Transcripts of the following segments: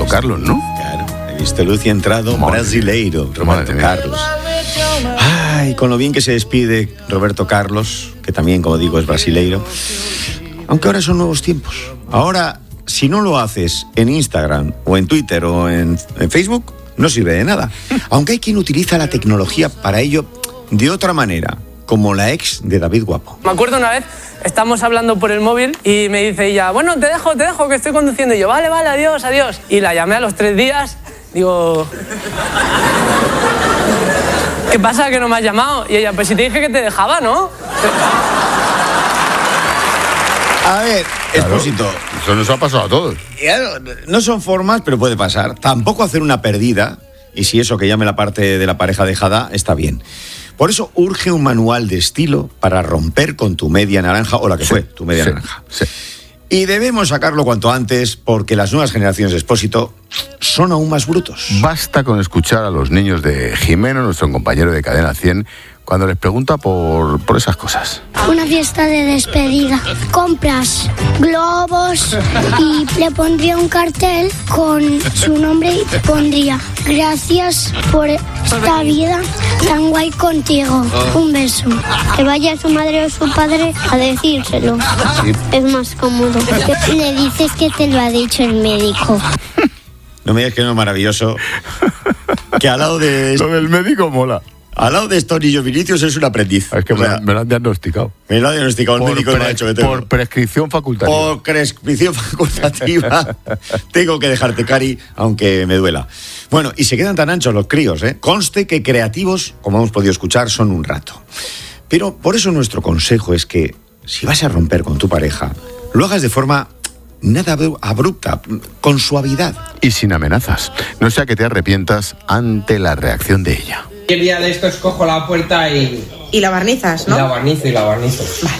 Roberto Carlos, ¿no? Claro, he visto luz y entrado, brasileiro, Roberto Carlos. Ay, con lo bien que se despide Roberto Carlos, que también, como digo, es brasileiro. Aunque ahora son nuevos tiempos. Ahora, si no lo haces en Instagram o en Twitter o en Facebook, no sirve de nada. Aunque hay quien utiliza la tecnología para ello de otra manera, como la ex de David Guapo. Me acuerdo una vez, estamos hablando por el móvil y me dice ella, bueno, te dejo, que estoy conduciendo. Y yo, vale, adiós. Y la llamé a los 3 días, digo... ¿Qué pasa, que no me has llamado? Y ella, pues si te dije que te dejaba, ¿no? A ver, claro, Expósito. Eso nos ha pasado a todos. No son formas, pero puede pasar. Tampoco hacer una perdida, y si eso que llame la parte de la pareja dejada, está bien. Por eso urge un manual de estilo para romper con tu media naranja, o la que fue, tu media naranja. Sí. Y debemos sacarlo cuanto antes, porque las nuevas generaciones de Expósito son aún más brutos. Basta con escuchar a los niños de Jimeno, nuestro compañero de Cadena 100, cuando les pregunta por esas cosas. Una fiesta de despedida. Compras globos y le pondría un cartel con su nombre y pondría: gracias por esta vida tan guay contigo. Un beso. Que vaya su madre o su padre a decírselo. Sí. Es más cómodo. Le dices que te lo ha dicho el médico. No me digas que no es maravilloso. Que al lado de... Lo del médico mola. Al lado de estos niños Vinicius es un aprendiz. Es que me lo han diagnosticado. Me lo ha diagnosticado el médico y me ha dicho que tengo. Por prescripción facultativa. Por prescripción facultativa. Tengo que dejarte, Cari, aunque me duela. Bueno, y se quedan tan anchos los críos, ¿eh? Conste que creativos, como hemos podido escuchar, son un rato. Pero por eso nuestro consejo es que, si vas a romper con tu pareja, lo hagas de forma nada abrupta, con suavidad. Y sin amenazas. No sea que te arrepientas ante la reacción de ella. El día de estos cojo la puerta y... Y la barnizas, ¿no? Y la barnizo.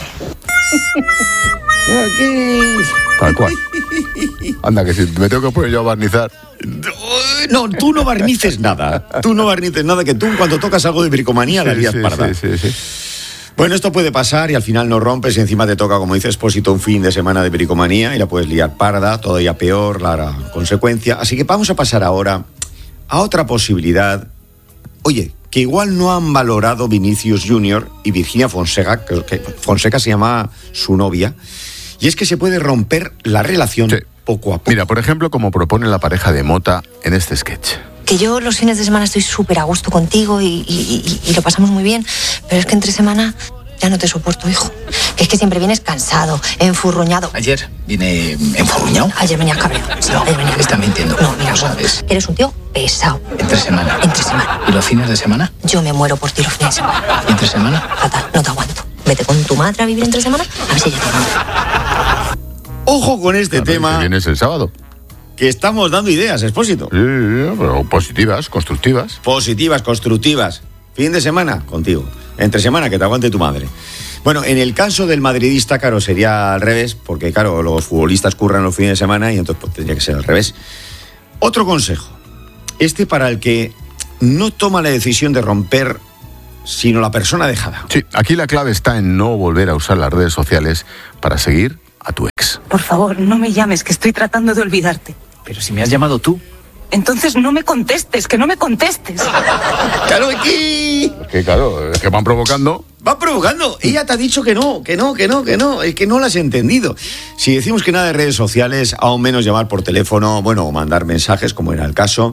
Tal cual. Anda, que si me tengo que poner yo a barnizar. No, tú no barnices nada. Que tú cuando tocas algo de bricomanía la lías parda. Sí. Bueno, esto puede pasar y al final no rompes y encima te toca, como dice Expósito, un fin de semana de bricomanía y la puedes liar parda, todavía peor la consecuencia. Así que vamos a pasar ahora a otra posibilidad. Oye, que igual no han valorado Vinicius Junior y Virginia Fonseca, que Fonseca se llama su novia, y es que se puede romper la relación poco a poco. Mira, por ejemplo, como propone la pareja de Mota en este sketch. Que yo los fines de semana estoy súper a gusto contigo y lo pasamos muy bien, pero es que entre semana ya no te soporto, hijo. Es que siempre vienes cansado, enfurruñado. ¿Ayer vine enfurruñado? Ayer venías cabreado. Sí, no, ayer venías está mintiendo. No, mira, ¿Lo sabes? Eres un tío pesado. Entre semana. ¿Y los fines de semana? Yo me muero por ti los fines de semana. ¿Y entre semana? Fatal, no te aguanto. Vete con tu madre a vivir entre semana, a ver si ella te aguanta. Ojo con este tema. Que vienes el sábado. Que estamos dando ideas, Expósito. Sí, pero positivas, constructivas. Positivas, constructivas. Fin de semana, contigo. Entre semana, que te aguante tu madre. Bueno, en el caso del madridista, claro, sería al revés, porque, claro, los futbolistas curran los fines de semana y entonces pues, tendría que ser al revés. Otro consejo. Este para el que no toma la decisión de romper, sino la persona dejada. Sí, aquí la clave está en no volver a usar las redes sociales para seguir a tu ex. Por favor, no me llames, que estoy tratando de olvidarte. Pero si me has llamado tú. Entonces no me contestes, que no me contestes. ¡Claro, aquí! Que claro, es que van provocando. Va provocando. Ella te ha dicho que no. Es que no la has entendido. Si decimos que nada de redes sociales, aún menos llamar por teléfono, bueno, o mandar mensajes, como era el caso.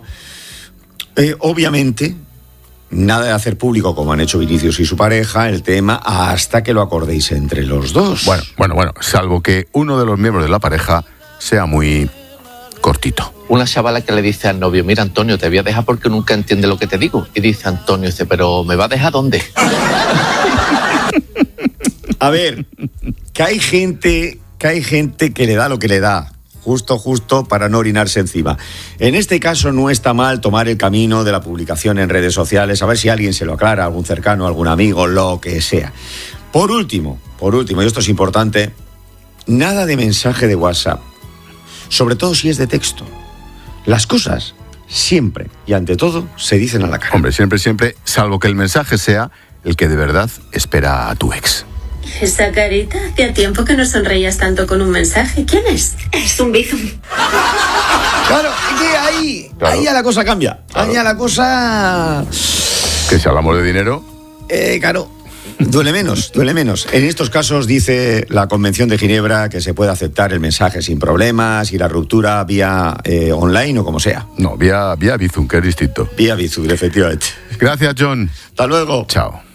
Obviamente, nada de hacer público, como han hecho Vinicius y su pareja, el tema, hasta que lo acordéis entre los dos. Bueno, salvo que uno de los miembros de la pareja sea muy cortito. Una chavala que le dice al novio, mira, Antonio, te voy a dejar porque nunca entiende lo que te digo. Y dice Antonio, pero ¿me va a dejar dónde? A ver, que hay gente que le da lo que le da. Justo para no orinarse encima. En este caso no está mal tomar el camino de la publicación en redes sociales, a ver si alguien se lo aclara, algún cercano, algún amigo, lo que sea. Por último, y esto es importante, nada de mensaje de WhatsApp, sobre todo si es de texto. Las cosas siempre y ante todo se dicen a la cara. Hombre, siempre, salvo que el mensaje sea el que de verdad espera a tu ex. Esa carita, hacía tiempo que no sonreías tanto con un mensaje. ¿Quién es? Es un bizum. Claro, es que ahí ya la cosa cambia. Claro. Ahí ya la cosa... Que si hablamos de dinero... Claro, duele menos. En estos casos dice la Convención de Ginebra que se puede aceptar el mensaje sin problemas y la ruptura vía online o como sea. No, vía Bizum, que es distinto. Vía Bizum, efectivamente. Gracias, John. Hasta luego. Chao.